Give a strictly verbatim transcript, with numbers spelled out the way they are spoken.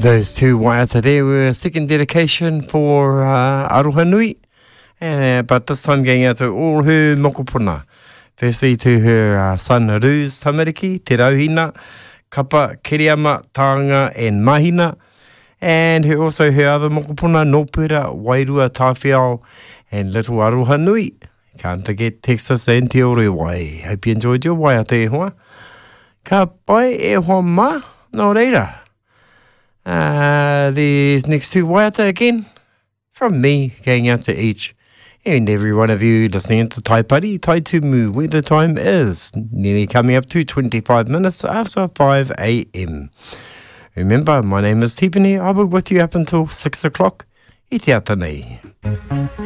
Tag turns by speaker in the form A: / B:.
A: Those two waiata there were a second dedication for uh, Aroha Nui, uh, but this time going out to all her mokopuna. Firstly to her uh, son Ruz Tamariki, Te Rauhina, Kapa, Kiriama, Taanga and Mahina, and her, also her other mokopuna, Nopura, Wairua, Tawhiao and Little Aroha Nui. Can't forget Texas and Te Orewai. Hope you enjoyed your waiata e hoa. Ka pai e hoa ma, no reira. Uh, these next two waiata again, from me, going out to each and every one of you listening to Tai Pari, Tai Tumu, where the time is nearly coming up to twenty-five minutes after five a.m. Remember, my name is Tipene. I'll be with you up until six o'clock. I te ata nei.